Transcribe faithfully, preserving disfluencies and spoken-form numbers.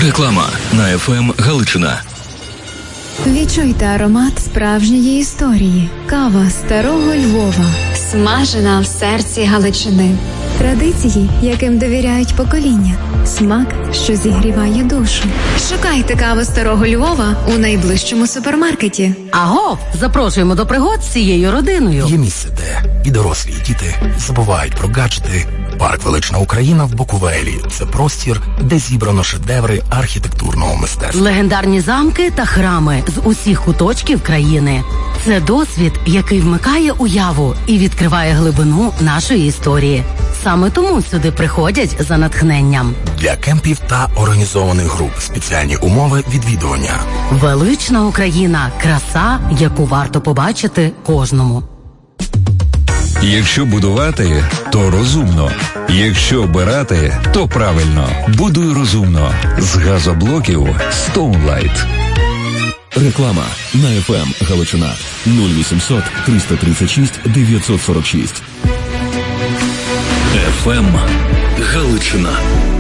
Реклама на еф ем Галичина. Відчуйте аромат справжньої історії. Кава старого Львова. Смажена в серці Галичини. Традиції, яким довіряють покоління. Смак, що зігріває душу. Шукайте каву старого Львова у найближчому супермаркеті. Аго, запрошуємо до пригод з цією родиною. Є місце, де і дорослі, і діти забувають про гаджети. Парк «Велична Україна» в Буковелі – це простір, де зібрано шедеври архітектурного мистецтва. Легендарні замки та храми з усіх куточків країни. Це досвід, який вмикає уяву і відкриває глибину нашої історії. Саме тому сюди приходять за натхненням. Для кемпів та організованих груп спеціальні умови відвідування. Велична Україна – краса, яку варто побачити кожному. Якщо будувати, то розумно. Якщо обирати, то правильно. Будуй розумно. З газоблоків Stoneline. Реклама на еф ем Галичина нуль вісімсот триста тридцять шість дев'ятсот сорок шість. еф ем Галичина.